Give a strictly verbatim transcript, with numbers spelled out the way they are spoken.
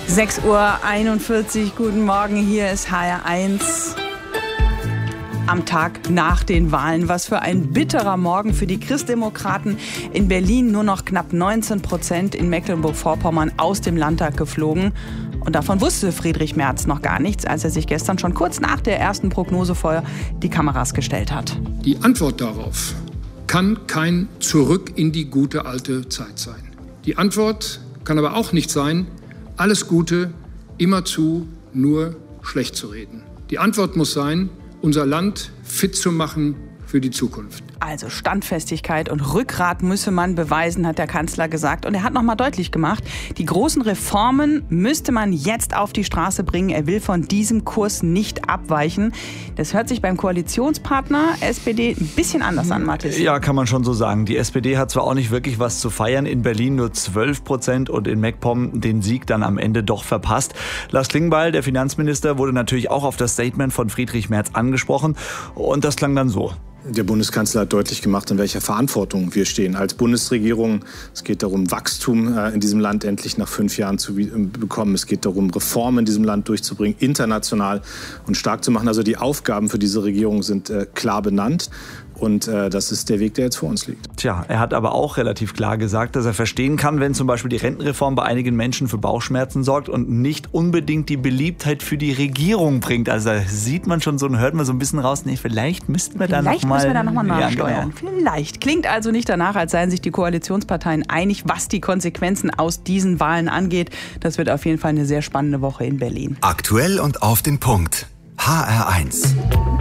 sechs Uhr einundvierzig, guten Morgen, hier ist H R eins. Am Tag nach den Wahlen. Was für ein bitterer Morgen für die Christdemokraten. In Berlin nur noch knapp neunzehn Prozent, in Mecklenburg-Vorpommern aus dem Landtag geflogen. Und davon wusste Friedrich Merz noch gar nichts, als er sich gestern schon kurz nach der ersten Prognose vor die Kameras gestellt hat. Die Antwort darauf kann kein Zurück in die gute alte Zeit sein. Die Antwort kann aber auch nicht sein, alles Gute immerzu nur schlecht zu reden. Die Antwort muss sein, unser Land fit zu machen für die Zukunft. Also Standfestigkeit und Rückgrat müsse man beweisen, hat der Kanzler gesagt. Und er hat noch mal deutlich gemacht, die großen Reformen müsste man jetzt auf die Straße bringen. Er will von diesem Kurs nicht abweichen. Das hört sich beim Koalitionspartner S P D ein bisschen anders an, Mathis. Ja, kann man schon so sagen. Die S P D hat zwar auch nicht wirklich was zu feiern. In Berlin nur zwölf Prozent und in MacPom den Sieg dann am Ende doch verpasst. Lars Klingbeil, der Finanzminister, wurde natürlich auch auf das Statement von Friedrich Merz angesprochen. Und das klang dann so. Der Bundeskanzler hat deutlich gemacht, in welcher Verantwortung wir stehen als Bundesregierung. Es geht darum, Wachstum in diesem Land endlich nach fünf Jahren zu bekommen. Es geht darum, Reformen in diesem Land durchzubringen, international und stark zu machen. Also die Aufgaben für diese Regierung sind klar benannt. Und äh, das ist der Weg, der jetzt vor uns liegt. Tja, er hat aber auch relativ klar gesagt, dass er verstehen kann, wenn zum Beispiel die Rentenreform bei einigen Menschen für Bauchschmerzen sorgt und nicht unbedingt die Beliebtheit für die Regierung bringt. Also da sieht man schon so und hört man so ein bisschen raus, nee, vielleicht müssten wir da Vielleicht noch mal, müssen wir da nochmal nachsteuern. Ja, genau. Vielleicht. Klingt also nicht danach, als seien sich die Koalitionsparteien einig, was die Konsequenzen aus diesen Wahlen angeht. Das wird auf jeden Fall eine sehr spannende Woche in Berlin. Aktuell und auf den Punkt. H R eins.